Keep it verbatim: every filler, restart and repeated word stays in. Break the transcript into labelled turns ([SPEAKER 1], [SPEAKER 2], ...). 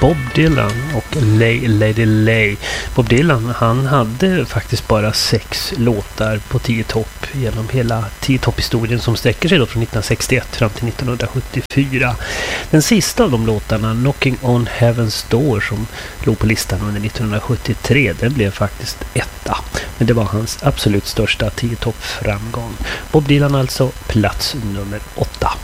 [SPEAKER 1] Bob Dylan och Lay Lady Lay. Bob Dylan, han hade faktiskt bara sex låtar på tio topp genom hela tio topp-historien som sträcker sig då från nittonhundrasextioett fram till nittonhundrasjuttiofyra. Den sista av de låtarna, Knocking on Heaven's Door, som låg på listan under nittonhundrasjuttiotre, den blev faktiskt etta. Men det var hans absolut största tio topp-framgång. Bob Dylan alltså plats nummer åtta.